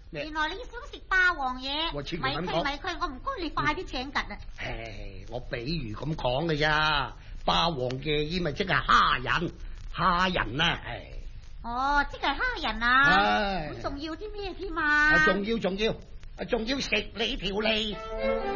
原來你想食霸王嘢， 我千祈咁講， 咪佢，我唔該你快啲請吉啊！ 我比喻咁講嘅咋，霸王嘅意咪即係蝦仁，蝦仁啊， 哦，即係蝦仁啊，咁仲要啲咩添啊？ 仲要食你條脷。